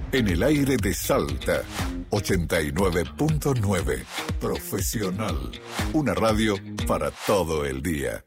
En el aire de Salta, 89.9. Profesional. Una radio para todo el día.